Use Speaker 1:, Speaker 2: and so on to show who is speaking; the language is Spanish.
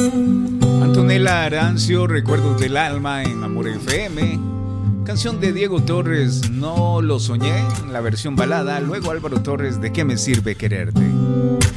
Speaker 1: Antonella Arancio, Recuerdos del Alma en Amor FM. Canción de Diego Torres, No lo soñé, en la versión balada. Luego Álvaro Torres, ¿De qué me sirve quererte?